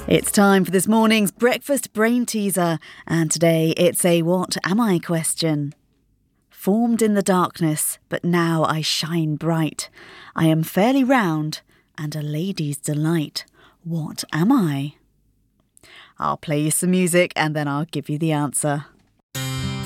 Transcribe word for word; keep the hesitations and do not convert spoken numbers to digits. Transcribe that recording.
It's time for this morning's breakfast brain teaser, and today it's a what am I question. Formed in the darkness, but now I shine bright. I am fairly round and a lady's delight. What am I? I'll play you some music and then I'll give you the answer.